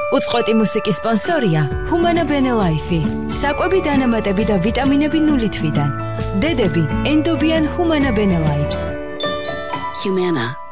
უწყვეტი მუსიკის სპონსორია Humana Bene Life. საკვები დანამატები და ვიტამინები 0 თვიდან. დედები ენდობიან Humana Bene Life. Humana.